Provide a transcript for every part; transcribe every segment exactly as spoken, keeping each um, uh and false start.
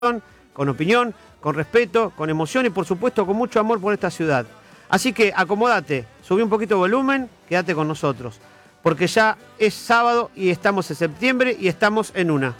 con opinión, con respeto, con emoción y por supuesto con mucho amor por esta ciudad. Así que acomódate, subí un poquito de volumen, quédate con nosotros, porque ya es sábado y estamos en septiembre y estamos en una.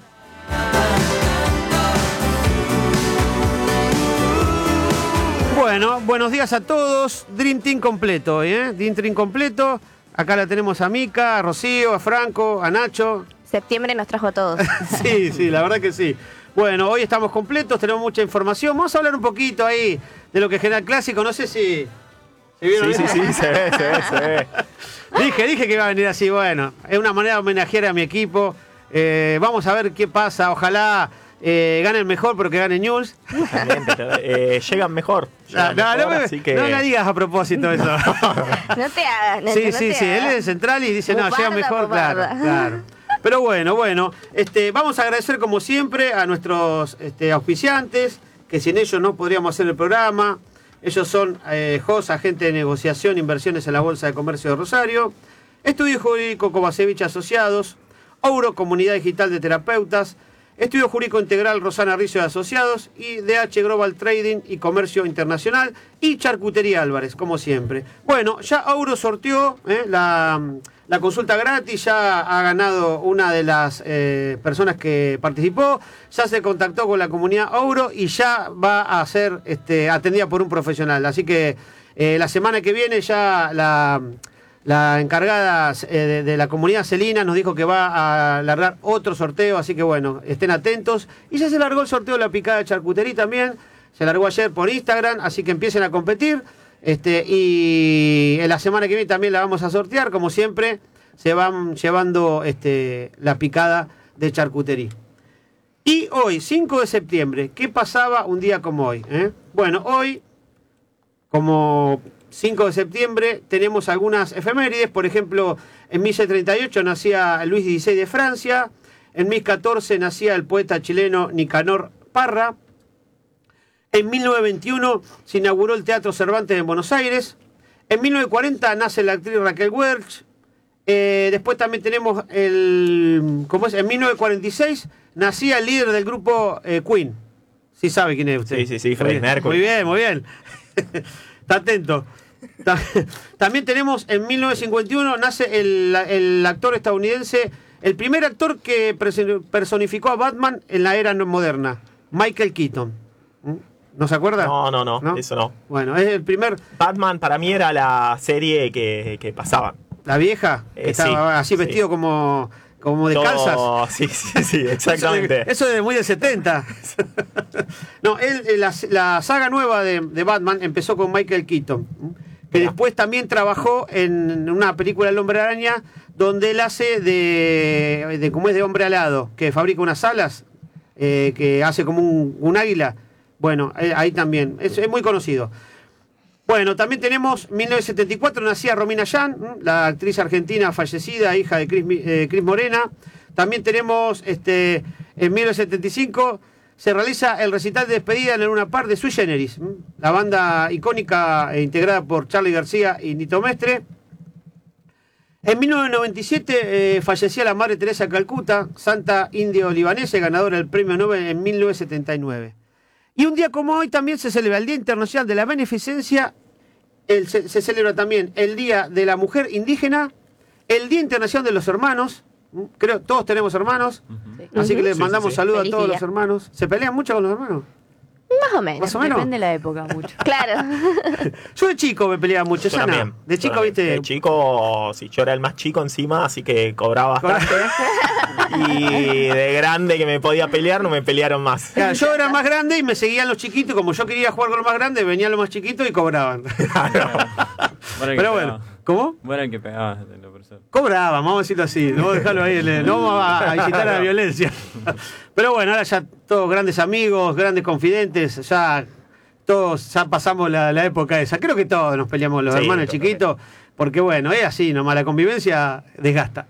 Bueno, buenos días a todos, Dream Team completo, ¿eh? Dream Team completo, acá la tenemos a Mica, a Rocío, a Franco, a Nacho. Septiembre nos trajo a todos. Sí, sí, la verdad que sí. Bueno, hoy estamos completos, tenemos mucha información. Vamos a hablar un poquito ahí de lo que genera el clásico. No sé si... ¿se vieron? Sí, sí, sí, se ve, se ve, se ve. Dije, dije que iba a venir así. Bueno, es una manera de homenajear a mi equipo. Eh, vamos a ver qué pasa. Ojalá eh, ganen mejor, pero que gane News. También, pero, eh, llegan mejor. Llegan No, mejor, no, me, así que... no me digas a propósito eso. No te hagas. No, Sí, no sí, te sí. Él hagas. es de Central y dice, no, Bobarda, llega mejor. bobarda. Claro, claro. Pero bueno, bueno, este, vamos a agradecer como siempre a nuestros este, auspiciantes, que sin ellos no podríamos hacer el programa. Ellos son eh, J O S, agente de negociación, inversiones en la Bolsa de Comercio de Rosario, Estudio Jurídico Kovacevic Asociados, Ouro, Comunidad Digital de Terapeutas, Estudio Jurídico Integral Rosana Rizzo y Asociados, y D H Global Trading y Comercio Internacional, y Charcutería Álvarez, como siempre. Bueno, ya Ouro sorteó eh, la, la consulta gratis, ya ha ganado una de las eh, personas que participó, ya se contactó con la comunidad Ouro y ya va a ser este, atendida por un profesional. Así que eh, la semana que viene ya la... La encargada eh, de, de la comunidad Celina nos dijo que va a largar otro sorteo, así que bueno, estén atentos. Y ya se largó el sorteo de la picada de charcutería también, se largó ayer por Instagram, así que empiecen a competir. Este, y en la semana que viene también la vamos a sortear, como siempre, se van llevando este, la picada de charcutería. Y hoy, cinco de septiembre, ¿qué pasaba un día como hoy? Eh? Bueno, hoy, como... cinco de septiembre tenemos algunas efemérides, por ejemplo, en mil seiscientos treinta y ocho nacía Luis dieciséis de Francia, en mil catorce nacía el poeta chileno Nicanor Parra, en mil novecientos veintiuno se inauguró el Teatro Cervantes en Buenos Aires, en mil novecientos cuarenta nace la actriz Raquel Welch, eh, después también tenemos el, ¿cómo es? En mil novecientos cuarenta y seis nacía el líder del grupo eh, Queen. Sí sabe quién es usted. Sí, sí, sí, Freddie Mercury. Muy bien, muy bien. Está atento. También tenemos en mil novecientos cincuenta y uno nace el, el actor estadounidense, el primer actor que personificó a Batman en la era moderna, Michael Keaton. ¿No se acuerda? No, no, no, ¿No? eso no. Bueno, es el primer... Batman para mí era la serie que, que pasaba. La vieja, que Eh, estaba sí, así sí. vestido como, como de Todo- calzas. Sí, sí, sí, exactamente. Eso, eso es muy del setenta. No, él, eh, la, la saga nueva de, de Batman empezó con Michael Keaton, que Mira. después también trabajó en una película El Hombre Araña, donde él hace de, de como es de hombre alado, que fabrica unas alas, eh, que hace como un, un águila. Bueno, eh, ahí también, es, es muy conocido. Bueno, también tenemos mil novecientos setenta y cuatro, nacía Romina Yan, la actriz argentina fallecida, hija de Cris, eh, Cris Morena. También tenemos este, en mil novecientos setenta y cinco se realiza el recital de despedida en el Luna Park de Sui Generis, la banda icónica e integrada por Charly García y Nito Mestre. En mil novecientos noventa y siete eh, fallecía la Madre Teresa de Calcuta, santa indio-libanesa, ganadora del Premio Nobel en mil novecientos setenta y nueve. Y un día como hoy también se celebra el Día Internacional de la Beneficencia, el, se, se celebra también el Día de la Mujer Indígena, el Día Internacional de los Hermanos. Creo todos tenemos hermanos, Sí. así que les Sí, mandamos sí, sí. saludos a Feliz todos día. los hermanos. ¿Se pelean mucho con los hermanos? Más o menos. Más o menos. Depende de la época mucho. Claro. Yo de chico me peleaba mucho, Yo ya también. no. De Yo chico, también. viste. De chico, sí, yo era el más chico encima, así que cobraba bastante. Y de grande que me podía pelear, no me pelearon más. Claro, yo era más grande y me seguían los chiquitos. Como yo quería jugar con los más grandes, venían los más chiquitos y cobraban. Bueno, Pero bueno, ¿cómo? Bueno, el que pegaba de lo personal. Cobraban, vamos a decirlo así. No vamos a dejarlo ahí, no vamos a, a incitar a la violencia. Pero bueno, ahora ya todos grandes amigos, grandes confidentes, ya todos ya pasamos la, la época esa. Creo que todos nos peleamos los Sí, hermanos totalmente. chiquitos, porque bueno, es así, nomás la convivencia desgasta.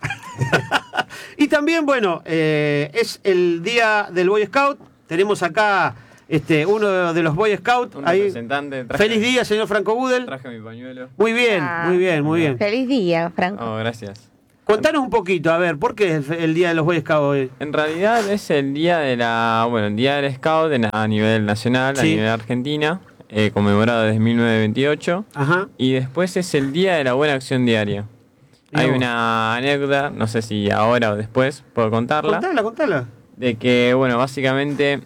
Y también, bueno, eh, es el día del Boy Scout. Tenemos acá este, uno de los Boy Scouts. Un Ahí. representante. Traje, Feliz día, señor Franco Budel. Traje mi pañuelo. Muy bien, Ah. muy bien, muy bien. Feliz día, Franco. Oh, gracias. Contanos un poquito, a ver, ¿por qué es el Día de los Boy Scouts hoy? En realidad es el día de la, bueno, el día del Scout en- a nivel nacional, a Sí. nivel Argentina, eh, conmemorado desde mil novecientos veintiocho. Ajá. Y después es el día de la buena acción diaria. Mirá Hay vos. una anécdota, no sé si ahora o después puedo contarla, Contala, contala. de que, bueno, básicamente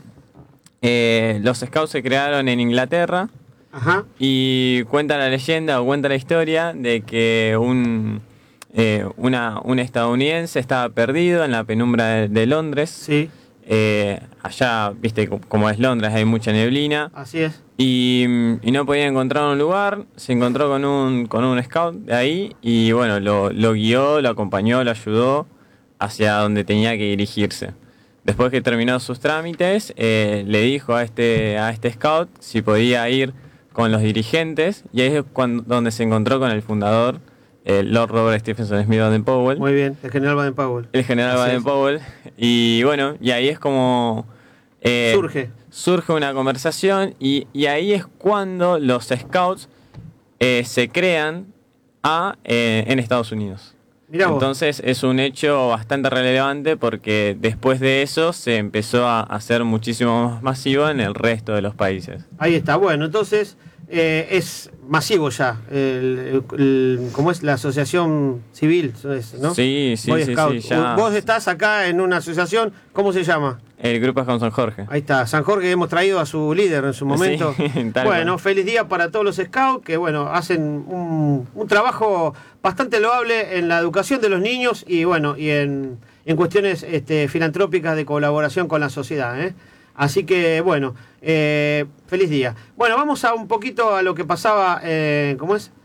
eh, los Scouts se crearon en Inglaterra Ajá. y cuenta la leyenda o cuenta la historia de que un, eh, una, un estadounidense estaba perdido en la penumbra de, de Londres. Sí, Eh, allá, viste, co- como es Londres, hay mucha neblina. así es. Y, mm, y no podía encontrar un lugar, se encontró con un, con un scout de ahí y bueno, lo, lo guió, lo acompañó, lo ayudó hacia donde tenía que dirigirse. Después que terminó sus trámites, eh, le dijo a este, a este scout si podía ir con los dirigentes y ahí es cuando, donde se encontró con el fundador, el Lord Robert Stephenson Smith Baden-Powell, Muy bien, el general Baden-Powell. el general Así es. Baden-Powell. Y bueno, y ahí es como... eh, Surge. surge una conversación y, y ahí es cuando los scouts eh, se crean a, eh, en Estados Unidos. Mirá vos. Entonces es un hecho bastante relevante porque después de eso se empezó a hacer muchísimo más masivo en el resto de los países. Ahí está, bueno, entonces eh, es masivo ya, el, el- el- ¿cómo es la asociación civil? ¿No? Sí, sí, Boy sí, Scout. sí, ya- Vos estás acá en una asociación, ¿cómo se llama? El grupo es con San Jorge. Ahí está, San Jorge, hemos traído a su líder en su momento. Sí, tal Bueno, cual. feliz día para todos los scouts que, bueno, hacen un, un trabajo bastante loable en la educación de los niños y, bueno, y en, en cuestiones este, filantrópicas de colaboración con la sociedad, ¿eh? Así que, bueno, eh, feliz día. Bueno, vamos a un poquito a lo que pasaba, eh, ¿cómo es?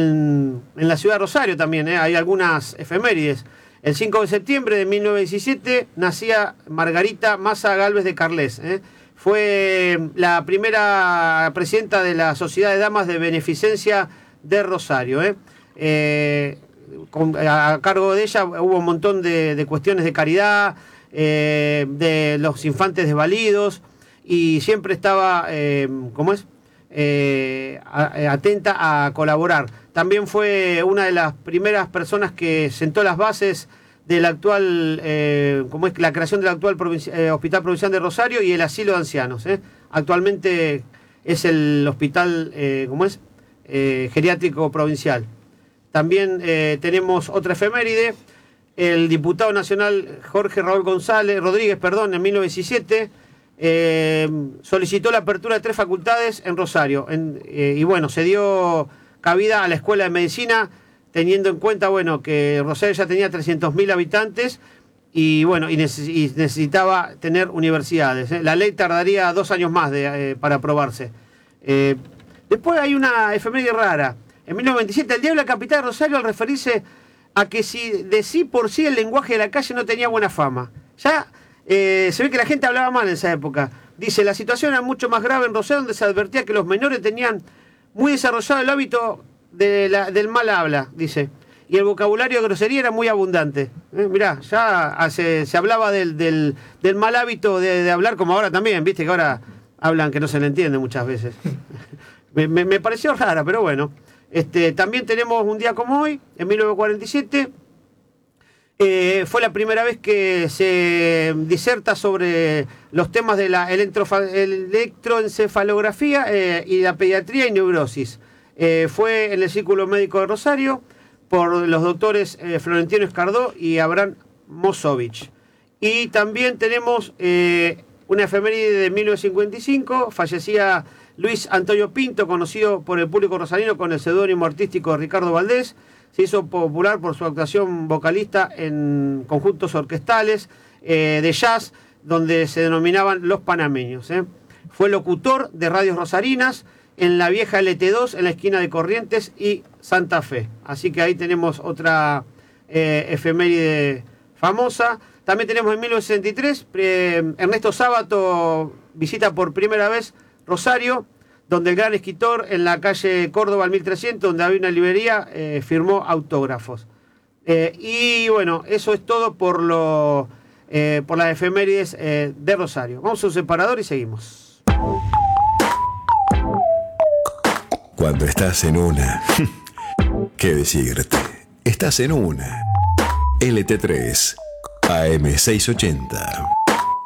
En, en la ciudad de Rosario también, ¿eh? Hay algunas efemérides. El cinco de septiembre de mil novecientos diecisiete nacía Margarita Massa Gálvez de Carles. ¿eh? Fue la primera presidenta de la Sociedad de Damas de Beneficencia de Rosario. ¿eh? Eh, con- a cargo de ella hubo un montón de, de cuestiones de caridad, eh, de los infantes desvalidos, y siempre estaba, eh, ¿cómo es? Eh, a- atenta a colaborar. También fue una de las primeras personas que sentó las bases del actual, eh, como es la creación del actual provinci- eh, Hospital Provincial de Rosario y el asilo de ancianos. ¿eh? Actualmente es el hospital, eh, ¿cómo es? Eh, geriátrico provincial. También eh, tenemos otra efeméride. El diputado nacional Jorge Raúl González, Rodríguez, perdón, en mil novecientos diecisiete eh, solicitó la apertura de tres facultades en Rosario. En, eh, y bueno, se dio cabida a la Escuela de Medicina, teniendo en cuenta, bueno, que Rosario ya tenía trescientos mil habitantes y bueno, y, neces- y necesitaba tener universidades. ¿eh? La ley tardaría dos años más de, eh, para aprobarse. Eh, después hay una efeméride rara. En mil novecientos veintisiete, el diablo de la capital de Rosario, al referirse a que si de sí por sí el lenguaje de la calle no tenía buena fama. Ya eh, se ve que la gente hablaba mal en esa época. Dice, la situación era mucho más grave en Rosario, donde se advertía que los menores tenían muy desarrollado el hábito de la- del mal habla, dice. Y el vocabulario de grosería era muy abundante. Eh, mirá, ya hace- se hablaba del, del, del mal hábito de, de hablar, como ahora también, viste que ahora hablan que no se le entiende muchas veces. me, me- me pareció rara, pero bueno. Este, también tenemos un día como hoy, en mil novecientos cuarenta y siete, eh, fue la primera vez que se diserta sobre los temas de la electrofa- electroencefalografía eh, y la pediatría y neurosis. Eh, fue en el Círculo Médico de Rosario por los doctores eh, Florentino Escardó y Abraham Mosovich. Y también tenemos eh, una efeméride de mil novecientos cincuenta y cinco, fallecía Luis Antonio Pinto, conocido por el público rosarino con el seudónimo artístico de Ricardo Valdés. Se hizo popular por su actuación vocalista en conjuntos orquestales eh, de jazz, donde se denominaban los panameños. ¿eh? Fue locutor de radios rosarinas en la vieja L T dos, en la esquina de Corrientes y Santa Fe. Así que ahí tenemos otra eh, efeméride famosa. También tenemos en mil novecientos sesenta y tres, eh, Ernesto Sábato visita por primera vez Rosario, donde el gran escritor en la calle Córdoba al mil trescientos, donde había una librería, eh, firmó autógrafos. Eh, y bueno, eso es todo por, lo, eh, por las efemérides eh, de Rosario. Vamos a un separador y seguimos. Cuando estás en una, ¿qué decirte? Estás en una. L T tres, A M seiscientos ochenta.